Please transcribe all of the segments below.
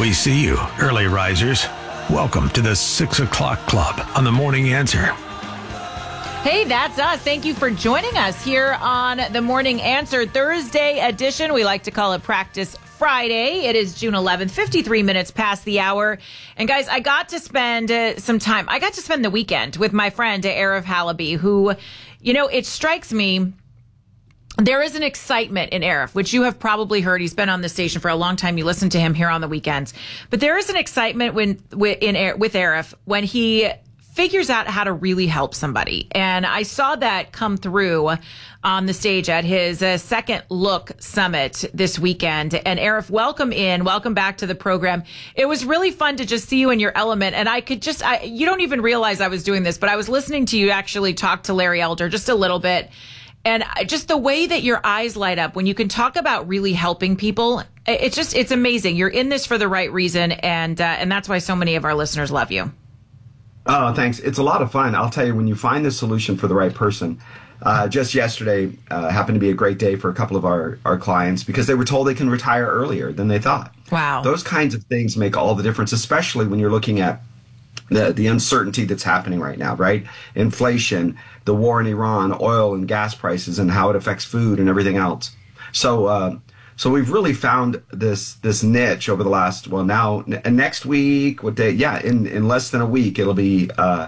We see you, early risers. Welcome to the 6 o'clock club on the Morning Answer. Hey, that's us. Thank you for joining us here on the Morning Answer Thursday edition. We like to call it Practice Friday. It is June 11th, 53 minutes past the hour. And guys, I got to spend I got to spend the weekend with my friend, Arif Halaby, who, it strikes me, there is an excitement in Arif, which you have probably heard. He's been on the station for a long time. You listen to him here on the weekends. But there is an excitement with Arif when he figures out how to really help somebody. And I saw that come through on the stage at his Second Look Summit this weekend. And Arif, welcome back to the program. It was really fun to just see you in your element. And you don't even realize I was doing this, but I was listening to you actually talk to Larry Elder just a little bit. And just the way that your eyes light up when you can talk about really helping people, it's amazing. You're in this for the right reason. And that's why so many of our listeners love you. Oh, thanks. It's a lot of fun. I'll tell you, when you find the solution for the right person, just yesterday happened to be a great day for a couple of our clients because they were told they can retire earlier than they thought. Wow. Those kinds of things make all the difference, especially when you're looking at the uncertainty that's happening right now, right? Inflation, the war in Iran, oil and gas prices, and how it affects food and everything else. So we've really found this niche over the last, next week, what day? Yeah, in less than a week, it'll be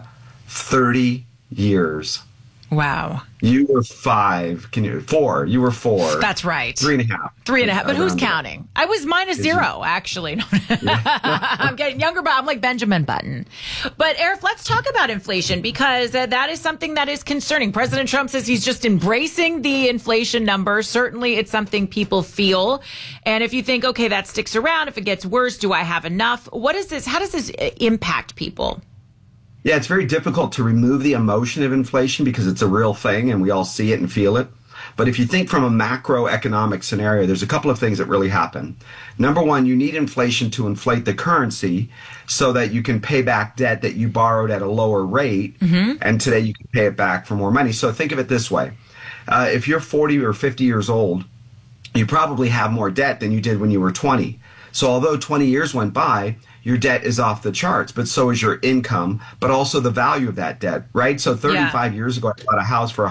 30 years. Wow. You were 5. Four. You were 4. That's right. 3.5. 3.5. But who's counting? I was -0, actually. I'm getting younger, but I'm like Benjamin Button. But Arif, let's talk about inflation because that is something that is concerning. President Trump says he's just embracing the inflation number. Certainly, it's something people feel. And if you think, okay, that sticks around, if it gets worse, do I have enough? What is this? How does this impact people? Yeah, it's very difficult to remove the emotion of inflation because it's a real thing and we all see it and feel it. But if you think from a macroeconomic scenario, there's a couple of things that really happen. Number one, you need inflation to inflate the currency so that you can pay back debt that you borrowed at a lower rate. Mm-hmm. And today you can pay it back for more money. So think of it this way. If you're 40 or 50 years old, you probably have more debt than you did when you were 20. So although 20 years went by, your debt is off the charts, but so is your income, but also the value of that debt, right? So 35 years ago, I bought a house for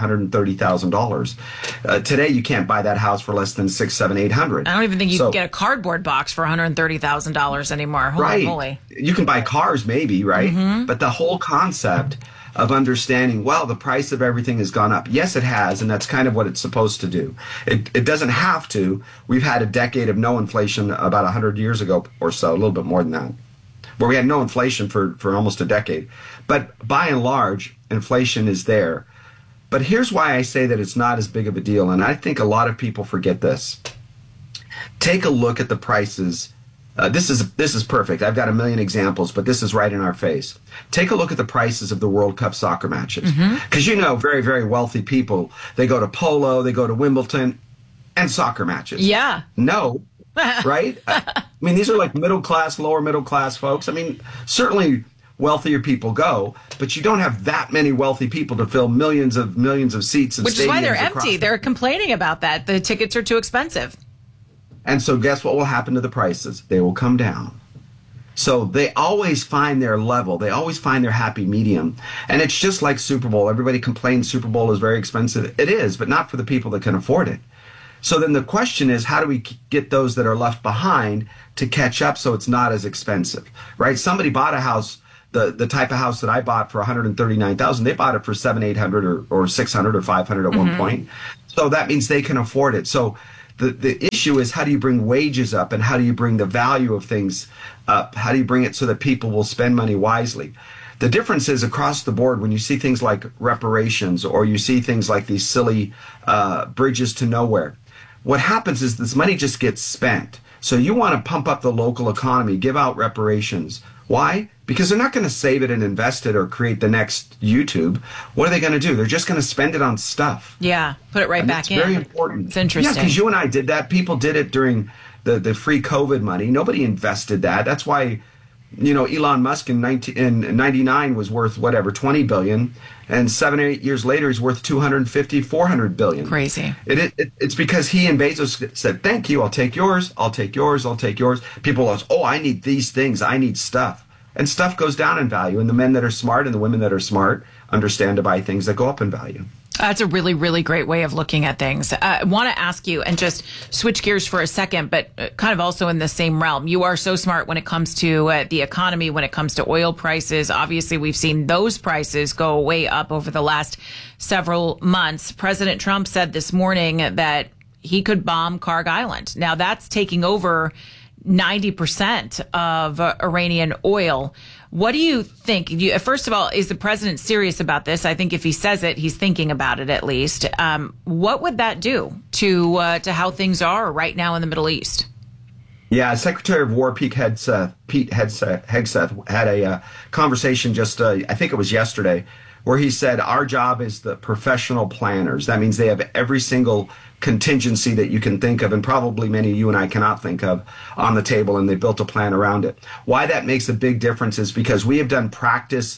$130,000. Today, you can't buy that house for less than $600, $700, $800. I don't even think you can get a cardboard box for $130,000 anymore. Holy moly. You can buy cars maybe, right? Mm-hmm. But the whole concept of understanding, the price of everything has gone up. Yes, it has, and that's kind of what it's supposed to do. It doesn't have to. We've had a decade of no inflation about 100 years ago or so, a little bit more than that, where we had no inflation for almost a decade. But by and large, inflation is there. But here's why I say that it's not as big of a deal, and I think a lot of people forget this. Take a look at the prices. This is perfect. I've got a million examples, but this is right in our face. Take a look at the prices of the World Cup soccer matches. Because very, very wealthy people, they go to polo, they go to Wimbledon, and soccer matches. Yeah. No. Right? I mean, these are like middle class, lower middle class folks. I mean, certainly wealthier people go, but you don't have that many wealthy people to fill millions of seats. Which is why they're empty. They're complaining about that. The tickets are too expensive. And so guess what will happen to the prices? They will come down. So they always find their level. They always find their happy medium. And it's just like Super Bowl. Everybody complains Super Bowl is very expensive. It is, but not for the people that can afford it. So then the question is, how do we get those that are left behind to catch up so it's not as expensive, right? Somebody bought a house, the type of house that I bought for $139,000. They bought it for $700, $800 or $600 or $500 at one point. So that means they can afford it. So the issue is, how do you bring wages up and how do you bring the value of things up? How do you bring it so that people will spend money wisely? The difference is across the board when you see things like reparations or you see things like these silly bridges to nowhere. What happens is this money just gets spent. So you want to pump up the local economy, give out reparations. Why? Because they're not going to save it and invest it or create the next YouTube. What are they going to do? They're just going to spend it on stuff. Yeah, put it right back in. It's very important. It's interesting. Yeah, because you and I did that. People did it during the free COVID money. Nobody invested that. That's why Elon Musk in 99 was worth whatever, 20 billion. And 7 or 8 years later, he's worth 250, 400 billion. Crazy. It's because he and Bezos said, thank you. I'll take yours. I'll take yours. I'll take yours. People go, oh, I need these things. I need stuff. And stuff goes down in value. And the men that are smart and the women that are smart understand to buy things that go up in value. That's a really, really great way of looking at things. I want to ask you and just switch gears for a second, but kind of also in the same realm. You are so smart when it comes to the economy, when it comes to oil prices. Obviously, we've seen those prices go way up over the last several months. President Trump said this morning that he could bomb Karg Island. Now, that's taking over 90% of Iranian oil. What do you think? First of all, is the president serious about this? I think if he says it, he's thinking about it at least. What would that do to how things are right now in the Middle East? Yeah, Secretary of War Pete Hegseth had a conversation just, I think it was yesterday, where he said, our job is the professional planners. That means they have every single contingency that you can think of, and probably many you and I cannot think of, on the table, and they built a plan around it. Why that makes a big difference is because we have done practice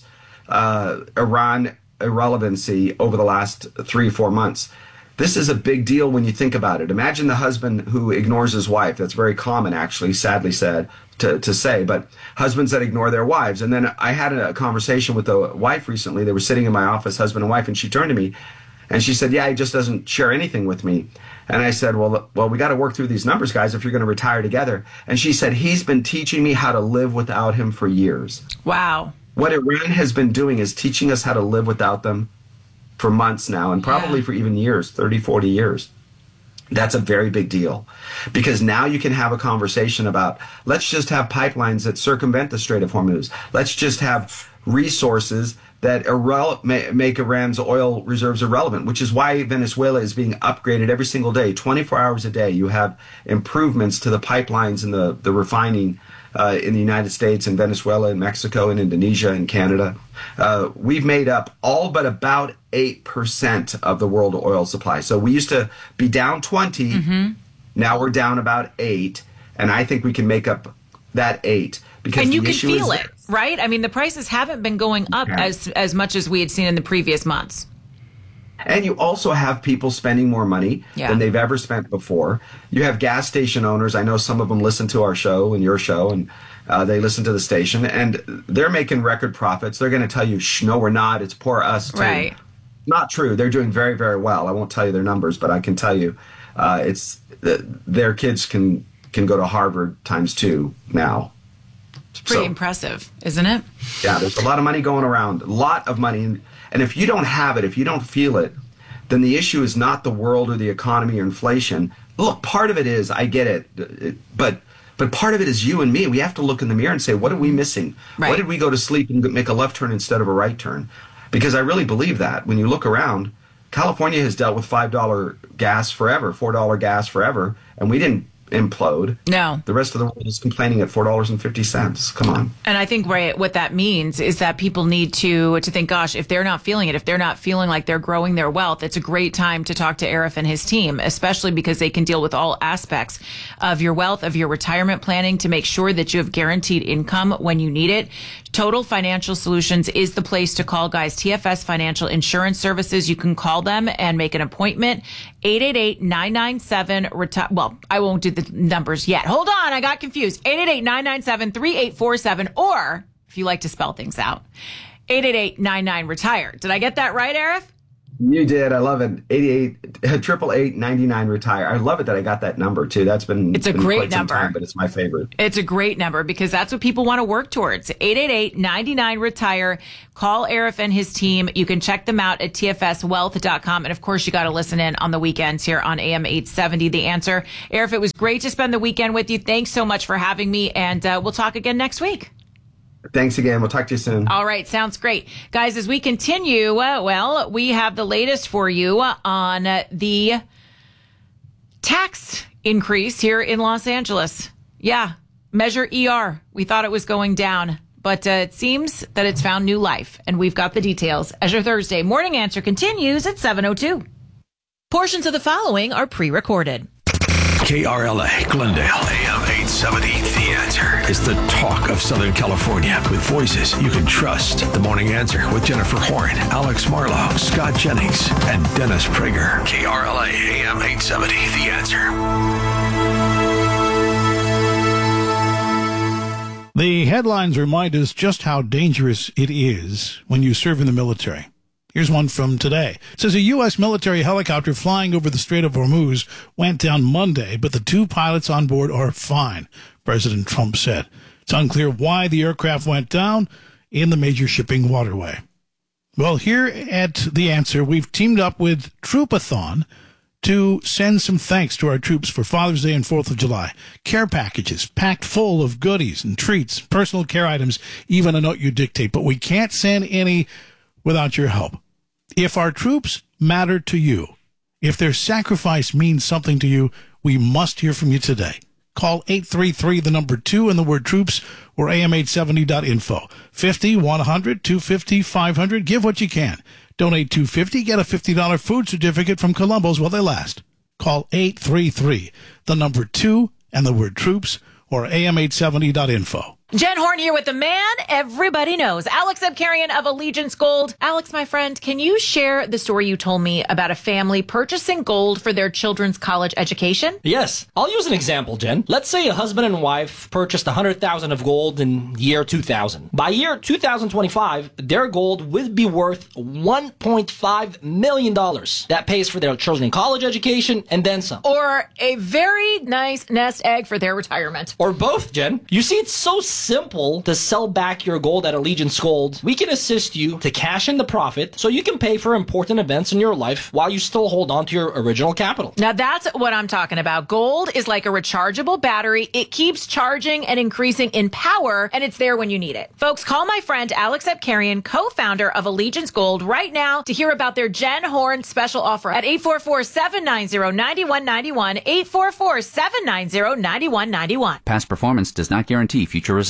Iran irrelevancy over the last 3-4 months. This is a big deal when you think about it. Imagine the husband who ignores his wife. That's very common, actually, sadly said, to say, but husbands that ignore their wives. And then I had a conversation with a wife recently. They were sitting in my office, husband and wife, and she turned to me and she said, yeah, he just doesn't share anything with me. And I said, well, we got to work through these numbers, guys, if you're going to retire together. And she said, he's been teaching me how to live without him for years. Wow. What Iran has been doing is teaching us how to live without them for months now, and probably for even years, 30, 40 years. That's a very big deal, because now you can have a conversation about, let's just have pipelines that circumvent the Strait of Hormuz. Let's just have resources that make Iran's oil reserves irrelevant, which is why Venezuela is being upgraded every single day, 24 hours a day. You have improvements to the pipelines and the refining in the United States and Venezuela and Mexico and Indonesia and Canada. We've made up all but about 8% of the world oil supply. So we used to be down 20. Mm-hmm. Now we're down about 8. And I think we can make up that 8. Because and you can feel it, right? I mean, the prices haven't been going up as much as we had seen in the previous months. And you also have people spending more money than they've ever spent before. You have gas station owners. I know some of them listen to our show and your show, and they listen to the station, and they're making record profits. They're going to tell you, no, we're not. It's poor us too. Right. Not true. They're doing very, very well. I won't tell you their numbers, but I can tell you their kids can go to Harvard ×2 now. It's pretty impressive, isn't it? Yeah, there's a lot of money going around, a lot of money. And if you don't have it, if you don't feel it, then the issue is not the world or the economy or inflation. Look, part of it is, I get it, but part of it is you and me. We have to look in the mirror and say, what are we missing? Right. What did we go to sleep and make a left turn instead of a right turn? Because I really believe that. When you look around, California has dealt with $5 gas forever, $4 gas forever, and we didn't implode. No. The rest of the world is complaining at $4.50. Come on. And I think what that means is that people need to think, gosh, if they're not feeling it, if they're not feeling like they're growing their wealth, it's a great time to talk to Arif and his team, especially because they can deal with all aspects of your wealth, of your retirement planning, to make sure that you have guaranteed income when you need it. Total Financial Solutions is the place to call, guys. TFS Financial Insurance Services. You can call them and make an appointment. 888-997 Well, I won't do the numbers yet. Hold on, I got confused. 888-997-3847, or if you like to spell things out, 888-99-RETIRE. Did I get that right, Arif? You did. I love it. 888-99-RETIRE. I love it that I got that number too. It's a great number, time, but it's my favorite. It's a great number because that's what people want to work towards. 888-99-RETIRE. Call Arif and his team. You can check them out at tfswealth.com. And of course, you got to listen in on the weekends here on AM 870. The Answer. Arif, it was great to spend the weekend with you. Thanks so much for having me. And we'll talk again next week. Thanks again. We'll talk to you soon. All right. Sounds great. Guys, as we continue, we have the latest for you on the tax increase here in Los Angeles. Yeah. Measure ER. We thought it was going down, but it seems that it's found new life. And we've got the details as your Thursday Morning Answer continues at 7:02. Portions of the following are pre-recorded. KRLA, Glendale, AM 870, The Answer. Answer is the talk of Southern California with voices you can trust. The Morning Answer with Jennifer Horn, Alex Marlowe, Scott Jennings, and Dennis Prager. KRLA AM 870, The Answer. The headlines remind us just how dangerous it is when you serve in the military. Here's one from today. It says a U.S. military helicopter flying over the Strait of Hormuz went down Monday, but the 2 pilots on board are fine, President Trump said. It's unclear why the aircraft went down in the major shipping waterway. Well, here at The Answer, we've teamed up with Troopathon to send some thanks to our troops for Father's Day and 4th of July. Care packages packed full of goodies and treats, personal care items, even a note you dictate. But we can't send any without your help. If our troops matter to you, if their sacrifice means something to you, we must hear from you today. Call 833 the number 2 and the word troops or am870.info. 50, 100, 250, 500. Give what you can. Donate $250, get a $50 food certificate from Columbo's while they last. Call 833 the number 2 and the word troops or am870.info. Jen Horn here with the man everybody knows, Alex Abkarian of Allegiance Gold. Alex, my friend, can you share the story you told me about a family purchasing gold for their children's college education? Yes. I'll use an example, Jen. Let's say a husband and wife purchased $100,000 of gold in year 2000. By year 2025, their gold would be worth $1.5 million. That pays for their children's college education and then some. Or a very nice nest egg for their retirement. Or both, Jen. You see, it's so simple to sell back your gold at Allegiance Gold. We can assist you to cash in the profit so you can pay for important events in your life while you still hold on to your original capital. Now that's what I'm talking about. Gold is like a rechargeable battery. It keeps charging and increasing in power, and it's there when you need it. Folks, call my friend Alex Abkarian, co-founder of Allegiance Gold, right now to hear about their Jen Horn special offer at 844-790-9191, 844-790-9191. Past performance does not guarantee future results.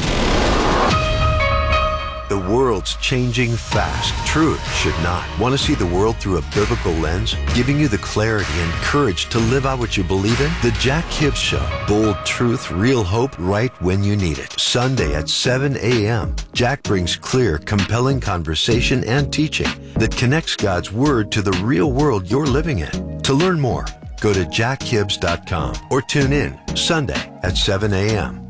The world's changing fast. Truth should not. Want to see the world through a biblical lens? Giving you the clarity and courage to live out what you believe in? The Jack Hibbs Show. Bold truth, real hope, right when you need it. Sunday at 7 a.m. Jack brings clear, compelling conversation and teaching that connects God's Word to the real world you're living in. To learn more, go to jackhibbs.com or tune in Sunday at 7 a.m.